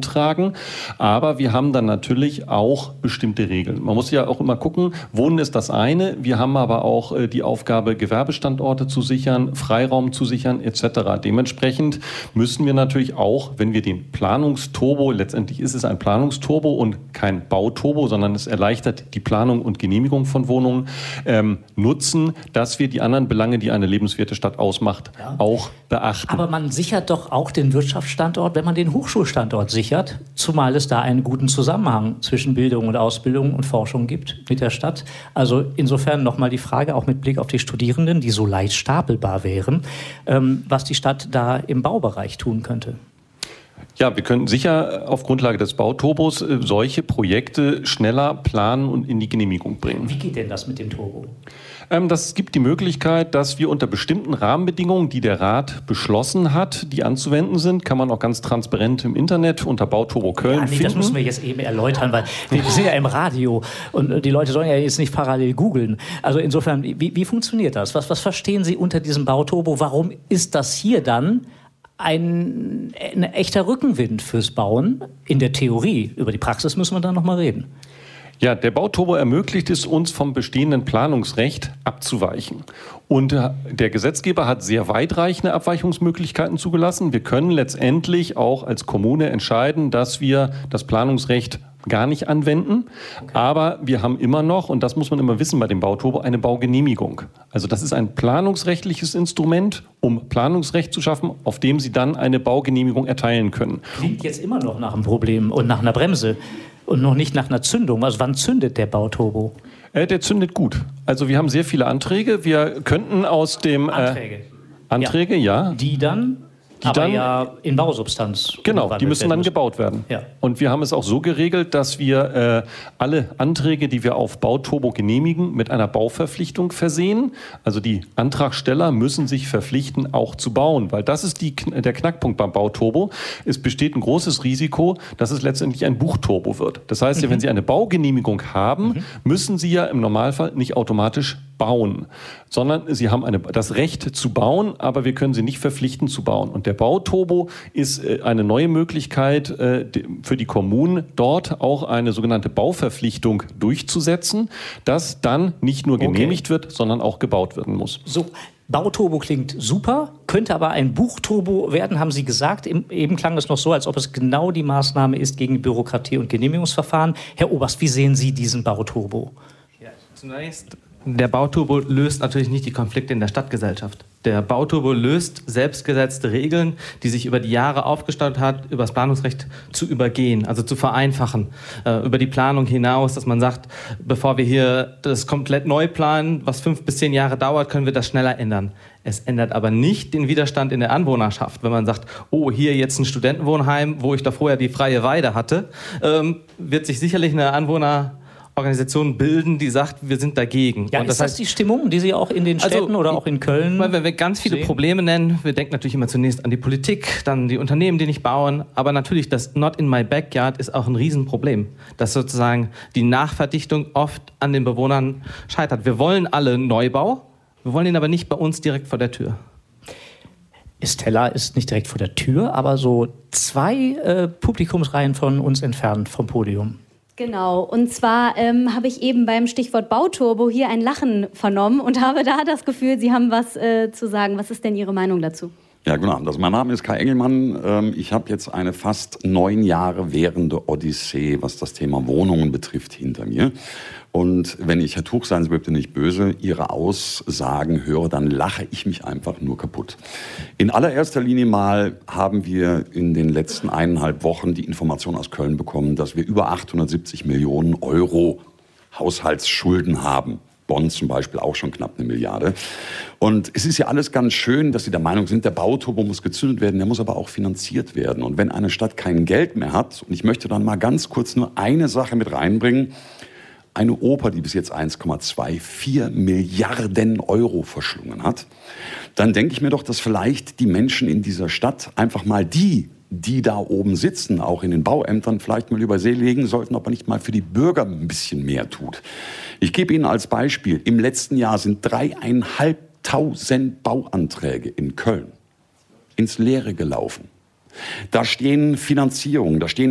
beantragen. Aber wir haben dann natürlich auch bestimmte Regeln. Man muss ja auch immer gucken, Wohnen ist das eine. Wir haben aber auch die Aufgabe, Gewerbestandorte zu sichern, Freiraum zu sichern etc. Dementsprechend müssen wir natürlich auch, wenn wir den Planungsturbo, letztendlich ist es ein Planungsturbo und kein Bauturbo, sondern es erleichtert die Planung und Genehmigung von Wohnungen, nutzen, dass wir die anderen Belange, die eine lebenswerte Stadt ausmacht, auch beachten. Aber man sichert doch auch den Wirtschaftsstandort, wenn man den Hochschulstandort sichert, zumal es da einen guten Zusammenhang zwischen Bildung und Ausbildung und Forschung gibt mit der Stadt. Also insofern nochmal die Frage, auch mit Blick auf die Studierenden, die so leicht stapelbar wären, was die Stadt da im Baubereich tun könnte. Ja, wir können sicher auf Grundlage des Bauturbos solche Projekte schneller planen und in die Genehmigung bringen. Wie geht denn das mit dem Turbo? Das gibt die Möglichkeit, dass wir unter bestimmten Rahmenbedingungen, die der Rat beschlossen hat, die anzuwenden sind, kann man auch ganz transparent im Internet unter Bauturbo Köln finden. Das müssen wir jetzt eben erläutern, weil wir sind ja im Radio und die Leute sollen ja jetzt nicht parallel googeln. Also insofern, wie funktioniert das? Was verstehen Sie unter diesem Bauturbo? Warum ist das hier dann ein echter Rückenwind fürs Bauen in der Theorie? Über die Praxis müssen wir dann noch mal reden. Ja, der Bauturbo ermöglicht es uns, vom bestehenden Planungsrecht abzuweichen. Und der Gesetzgeber hat sehr weitreichende Abweichungsmöglichkeiten zugelassen. Wir können letztendlich auch als Kommune entscheiden, dass wir das Planungsrecht gar nicht anwenden. Okay. Aber wir haben immer noch, und das muss man immer wissen bei dem Bauturbo, eine Baugenehmigung. Also das ist ein planungsrechtliches Instrument, um Planungsrecht zu schaffen, auf dem Sie dann eine Baugenehmigung erteilen können. Klingt jetzt immer noch nach einem Problem und nach einer Bremse. Und noch nicht nach einer Zündung. Also wann zündet der Bauturbo? Der zündet gut. Also wir haben sehr viele Anträge. Wir könnten aus dem... Anträge, ja. Die dann ja in Bausubstanz. Genau, die müssen dann gebaut werden. Ja. Und wir haben es auch so geregelt, dass wir alle Anträge, die wir auf Bauturbo genehmigen, mit einer Bauverpflichtung versehen. Also die Antragsteller müssen sich verpflichten, auch zu bauen, weil das ist der Knackpunkt beim Bauturbo. Es besteht ein großes Risiko, dass es letztendlich ein Buchturbo wird. Das heißt, wenn Sie eine Baugenehmigung haben, müssen Sie ja im Normalfall nicht automatisch bauen, sondern Sie haben das Recht zu bauen, aber wir können Sie nicht verpflichten zu bauen. Und der Bauturbo ist eine neue Möglichkeit für die Kommunen, dort auch eine sogenannte Bauverpflichtung durchzusetzen, dass dann nicht nur genehmigt wird, sondern auch gebaut werden muss. So, Bauturbo klingt super, könnte aber ein Buchturbo werden, haben Sie gesagt. Eben klang es noch so, als ob es genau die Maßnahme ist gegen Bürokratie und Genehmigungsverfahren. Herr Oberst, wie sehen Sie diesen Bauturbo? Ja, zunächst, der Bauturbo löst natürlich nicht die Konflikte in der Stadtgesellschaft. Der Bauturbo löst selbstgesetzte Regeln, die sich über die Jahre aufgestaut hat, über das Planungsrecht zu übergehen, also zu vereinfachen, über die Planung hinaus, dass man sagt, bevor wir hier das komplett neu planen, was 5 bis 10 Jahre dauert, können wir das schneller ändern. Es ändert aber nicht den Widerstand in der Anwohnerschaft. Wenn man sagt, oh, hier jetzt ein Studentenwohnheim, wo ich da vorher die freie Weide hatte, wird sich sicherlich eine Anwohnerorganisation bilden, die sagt, wir sind dagegen. Ja, und das heißt, die Stimmung, die Sie auch in den Städten oder auch in Köln weil wir ganz viele Probleme nennen. Wir denken natürlich immer zunächst an die Politik, dann die Unternehmen, die nicht bauen. Aber natürlich, das Not in my backyard ist auch ein Riesenproblem, dass sozusagen die Nachverdichtung oft an den Bewohnern scheitert. Wir wollen alle Neubau, wir wollen ihn aber nicht bei uns direkt vor der Tür. Stella ist nicht direkt vor der Tür, aber so 2 Publikumsreihen von uns entfernt vom Podium. Genau, und zwar habe ich eben beim Stichwort Bauturbo hier ein Lachen vernommen und habe da das Gefühl, Sie haben was zu sagen. Was ist denn Ihre Meinung dazu? Ja, genau. Also mein Name ist Kai Engelmann. Ich habe jetzt eine fast 9 Jahre währende Odyssee, was das Thema Wohnungen betrifft, hinter mir. Und wenn ich, Herr Tuch, seien Sie bitte nicht böse, Ihre Aussagen höre, dann lache ich mich einfach nur kaputt. In allererster Linie mal haben wir in den letzten 1,5 Wochen die Information aus Köln bekommen, dass wir über 870 Millionen Euro Haushaltsschulden haben. Bonn zum Beispiel auch schon knapp 1 Milliarde. Und es ist ja alles ganz schön, dass Sie der Meinung sind, der Bauturbo muss gezündet werden, der muss aber auch finanziert werden. Und wenn eine Stadt kein Geld mehr hat, und ich möchte dann mal ganz kurz nur eine Sache mit reinbringen, eine Oper, die bis jetzt 1,24 Milliarden Euro verschlungen hat, dann denke ich mir doch, dass vielleicht die Menschen in dieser Stadt einfach mal die da oben sitzen, auch in den Bauämtern, vielleicht mal über See legen sollten, ob man nicht mal für die Bürger ein bisschen mehr tut. Ich gebe Ihnen als Beispiel, im letzten Jahr sind 3.500 Bauanträge in Köln ins Leere gelaufen. Da stehen Finanzierungen, da stehen